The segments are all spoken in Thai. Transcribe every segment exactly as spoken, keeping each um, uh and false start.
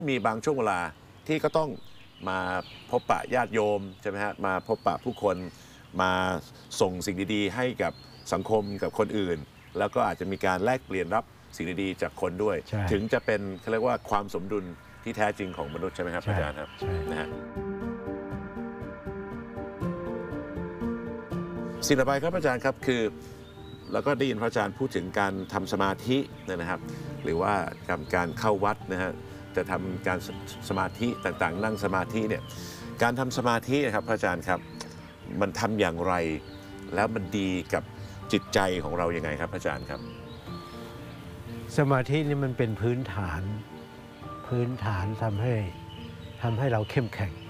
มีบางช่วงเวลาที่ก็ต้องมาพบปะญาติโยมใช่ไหมฮะมาพบปะผู้คนมาส่งสิ่งดีๆให้กับสังคมกับคนอื่น แล้วก็อาจจะมีการแลกเปลี่ยนรับสิ่งดีๆจากคนด้วย ถึงจะเป็นเขาเรียกว่าความสมดุลที่แท้จริงของมนุษย์ใช่ไหมครับอาจารย์ครับนะฮะสิ่งต่อไปครับอาจารย์ครับคือแล้วก็ได้ยินพระอาจารย์พูดถึงการทำสมาธินะครับหรือว่าการการเข้าวัดนะฮะจะทำการสมาธิต่างๆนั่งสมาธิเนี่ยการทำสมาธินะครับพระอาจารย์ครับมันทำอย่างไรแล้วมันดีกับจิตใจของเรายังไงครับอาจารย์ครับสมาธินี่มันเป็นพื้นฐานพื้นฐานทำให้ทำให้เราเข้มแข็ง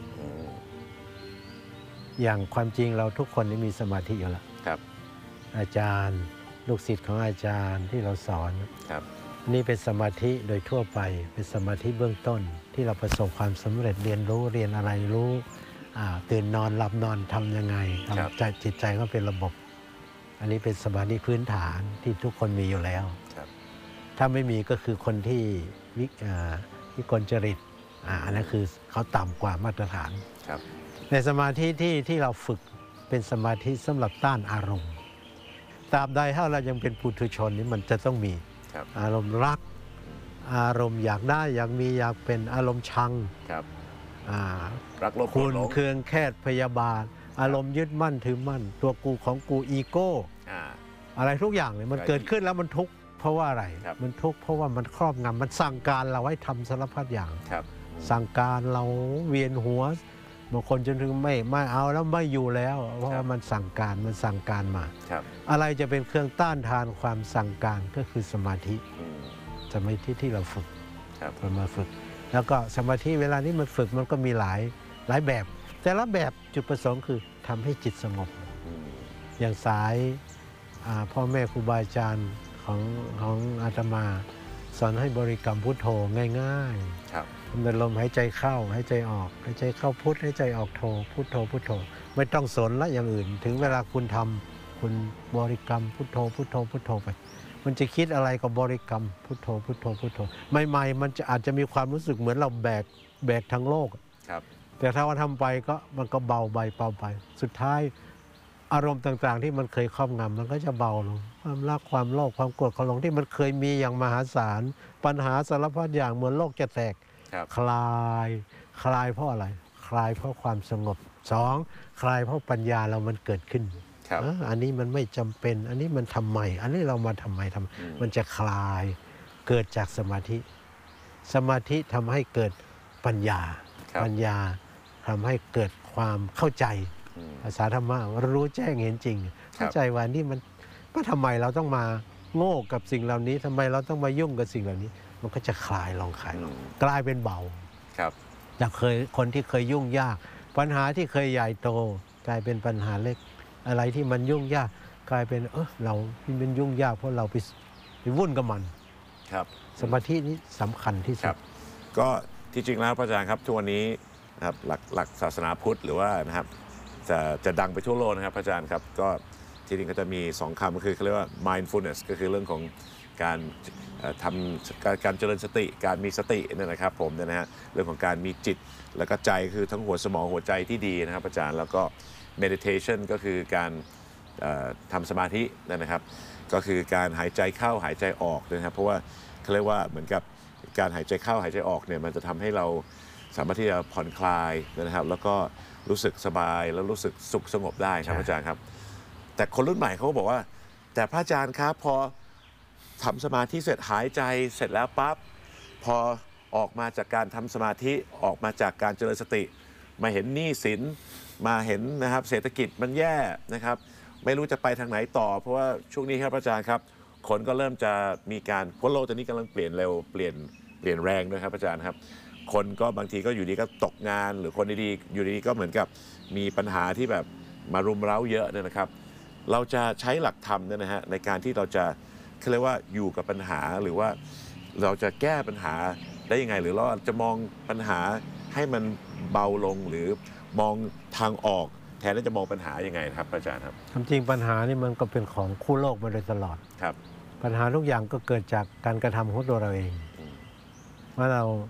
อย่างความจริงเราทุกคนนี่มีสมาธิอยู่แล้วครับอาจารย์ลูกศิษย์ของอาจารย์ที่เราสอนครับนี่เป็นสมาธิโดยทั่วไปเป็นสมาธิเบื้องต้นที่เราประสบความสำเร็จเรียนรู้เรียนอะไรรู้ตื่นนอนหลับนอนทำยังไงทำใจจิตใจก็เป็นระบบอันนี้เป็นสมาธิพื้นฐานที่ทุกคนมีอยู่แล้วถ้าไม่มีก็คือคนที่วิวิกลจริตอันนั้นคือเขาต่ำกว่ามาตรฐานในสมาธิที่ที่เราฝึกเป็นสมาธิสำหรับต้านอารมณ์ตราบใดถ้าเรายังเป็นปุถุชนนี่มันจะต้องมีอารมณ์รักอารมณ์อยากได้อยากมีอยากเป็นอารมณ์ชังรักโลภโกรธหลงคุณเคืองแค้นพยาบาทอารมณ์ยึดมั่นถือมั่นตัวกูของกูอีโก้อะไรทุกอย่างเลยมันเกิดขึ้นแล้วมันทุกข์เพราะว่าอะไรมันทุกข์เพราะว่ามันครอบงำมันสั่งการเราให้ทำสารพัดอย่างสั่งการเราเวียนหัวบางคนจนถึงไม่ไม่เอาแล้วไม่อยู่แล้วเพราะว่ามันสั่งการมันสั่งการมาอะไรจะเป็นเครื่องต้านทานความสั่งการก็คือสมาธิสมาธิที่เราฝึกเรามาฝึกแล้วก็สมาธิเวลานี้มันฝึกมันก็มีหลายหลายแบบแต่ละแบบจุดประสงค์คือทำให้จิตสงบอย่างสายพ่อแม่ครูบาอาจารย์ของของอาตมาสอนให้บริกรรมพุทโธง่ายๆมันลมหายใจเข้าหายใจออกหายใจเข้าพุทหายใจออกโธพุทโธพุทโธไม่ต้องสนละอย่างอื่นถึงเวลาคุณทำคุณบริกรรมพุทโธพุทโธพุทโธไปมันจะคิดอะไรก็บริกรรมพุทโธพุทโธพุทโธใหม่ๆมันจะอาจจะมีความรู้สึกเหมือนเราแบกแบกทั้งโลกแต่ถ้าว่าทำไปก็มันก็เบาไปเบาไปสุดท้ายอารมณ์ต่างๆที่มันเคยครอบงำมันก็จะเบาลงความรักความโลภความโกรธความหลงที่มันเคยมีอย่างมหาศาลปัญหาสารพัดอย่างเหมือนโลกจะแตกคลายคลายเพราะอะไรคลายเพราะความสงบสองคลายเพราะปัญญาเรามันเกิดขึ้นอันนี้มันไม่จำเป็นอันนี้มันทำไมอันนี้เรามาทำไมทำมันจะคลายเกิดจากสมาธิสมาธิทำให้เกิดปัญญาปัญญาทำให้เกิดความเข้าใจภาษาธรรมะรู้แจ้งเห็นจริงเข้าใจว่านี่มันว่าทำไมเราต้องมาโง่กับสิ่งเหล่านี้ทำไมเราต้องมายุ่งกับสิ่งเหล่านี้มันก็จะคลายลงคลายลงกลายเป็นเบาจากเคยคนที่เคยยุ่งยากปัญหาที่เคยใหญ่โตกลายเป็นปัญหาเล็กอะไรที่มันยุ่งยากกลายเป็นเออเราที่มันยุ่งยากเพราะเราไปไปวุ่นกับมันครับสมาธินี้สำคัญที่สุดก็ที่จริงแล้วพระอาจารย์ครับทุกวันนี้นะครับหลักหลักศาสนาพุทธหรือว่านะครับจะจะดังไปทั่วโลกนะครับพระอาจารย์ครับก็ที่จริงก็จะมีสองคำก็คือเขาเรียกว่า mindfulness ก็คือเรื่องของการทำการการเจริญสติการมีสตินี่นะครับผมเนี่ยนะฮะเรื่องของการมีจิตแล้วก็ใจคือทั้งหัวสมองหัวใจที่ดีนะครับอาจารย์แล้วก็ meditation ก็คือการทำสมาธินะครับก็คือการหายใจเข้าหายใจออกนะครับเพราะว่าเขาเรียกว่าเหมือนกับการหายใจเข้าหายใจออกเนี่ยมันจะทำให้เราสามารถที่จะผ่อนคลายนะครับแล้วก็รู้สึกสบายแล้วรู้สึกสุขสงบได้ครับอาจารย์ครับแต่คนรุ่นใหม่เขาก็บอกว่าแต่พระอาจารย์ครับพอทำสมาธิเสร็จหายใจเสร็จแล้วปั๊บพอออกมาจากการทำสมาธิออกมาจากการเจริญสติมาเห็นหนี้สินมาเห็นนะครับเศรษฐกิจมันแย่นะครับไม่รู้จะไปทางไหนต่อเพราะว่าช่วงนี้ครับอาจารย์ครับคนก็เริ่มจะมีการเพราะโลกตอนนี้กำลังเปลี่ยนเร็วเปลี่ยนเปลี่ยนแรงด้วยครับอาจารย์ครับคนก็บางทีก็อยู่ดีก็ตกงานหรือคนดีๆอยู่ดีก็เหมือนกับมีปัญหาที่แบบมารุมเร้าเยอะเนี่ยนะครับเราจะใช้หลักธรรมเนี่ยนะฮะในการที่เราจะเขาเรียกว่าอยู่กับปัญหาหรือว่าเราจะแก้ปัญหาได้ยังไงหรือเราจะมองปัญหาให้มันเบาลงหรือมองทางออกแทนที่จะมองปัญหายังไงครับอาจารย์ครับจริงปัญหานี่มันก็เป็นของคู่โลกมาโดยตลอดครับปัญหาทุกอย่างก็เกิดจากการกระทำของตัวเราเองว่าเรา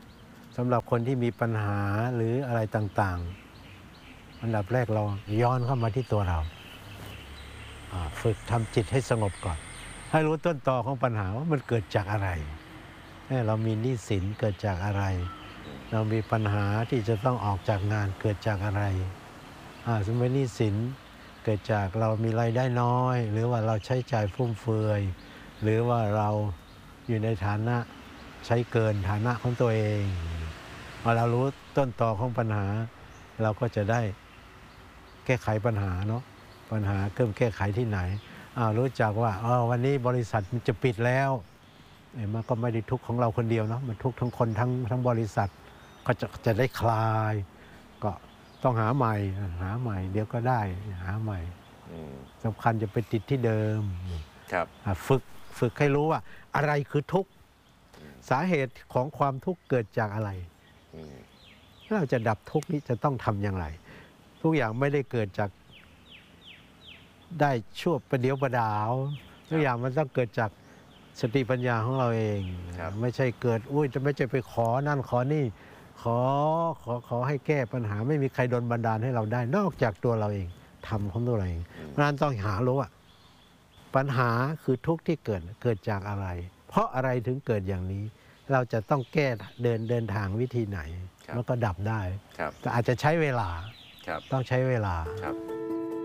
สำหรับคนที่มีปัญหาหรืออะไรต่างๆอันดับแรกเราย้อนเข้ามาที่ตัวเราฝึกทำจิตให้สงบก่อนให้รู้ต้นตอของปัญหาว่ามันเกิดจากอะไรเรามีหนี้สินเกิดจากอะไรเรามีปัญหาที่จะต้องออกจากงานเกิดจากอะไรสมมติหนี้สินเกิดจากเรามีรายได้น้อยหรือว่าเราใช้จ่ายฟุ่มเฟือยหรือว่าเราอยู่ในฐานะใช้เกินฐานะของตัวเองพอเรารู้ต้นตอของปัญหาเราก็จะได้แก้ไขปัญหาเนาะปัญหาเริ่มแก้ไขที่ไหนรู้จักว่าวันนี้บริษัทมันจะปิดแล้วมันก็ไม่ได้ทุกข์ของเราคนเดียวเนาะมันทุกข์ทั้งคนทั้งทั้งบริษัทก็จะจะได้คลายก็ต้องหาใหม่หาใหม่เดี๋ยวก็ได้หาใหม่สำคัญจะไปติดที่เดิมครับฝึกฝึกให้รู้ว่าอะไรคือทุกข์สาเหตุของความทุกข์เกิดจากอะไรเราจะดับทุกข์นี้จะต้องทำอย่างไรทุกอย่างไม่ได้เกิดจากได้ชั่วประเดี๋ยวประดาวทุกอย่างมันต้องเกิดจากสติปัญญาของเราเองไม่ใช่เกิดอุ้ยจะไม่ใช่ไปขอนั่นขอนี่ขอขอขอให้แก้ปัญหาไม่มีใครดลบันดาลให้เราได้นอกจากตัวเราเองทำของตัวเราเองเพราะฉะนั้นต้องหารู้ว่าปัญหาคือทุกข์ที่เกิดเกิดจากอะไรเพราะอะไรถึงเกิดอย่างนี้เราจะต้องแก้เดินเดินทางวิธีไหนแล้วก็ดับได้แต่อาจจะใช้เวลาต้องใช้เวลา